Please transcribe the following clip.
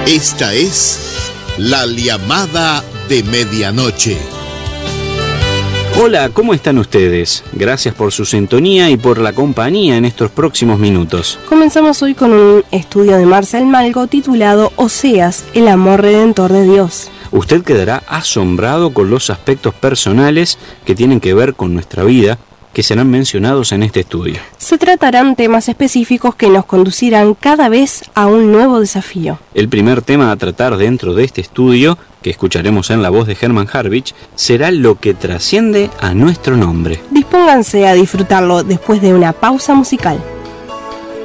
Esta es La Llamada de Medianoche. Hola, ¿cómo están ustedes? Gracias por su sintonía y por la compañía en estos próximos minutos. Comenzamos hoy con un estudio de Marcel Malgo titulado Oseas, el amor redentor de Dios. Usted quedará asombrado con los aspectos personales que tienen que ver con nuestra vida, que serán mencionados en este estudio. Se tratarán temas específicos que nos conducirán cada vez a un nuevo desafío. El primer tema a tratar dentro de este estudio, que escucharemos en la voz de Hermann Harwich, será lo que trasciende a nuestro nombre. Dispónganse a disfrutarlo después de una pausa musical.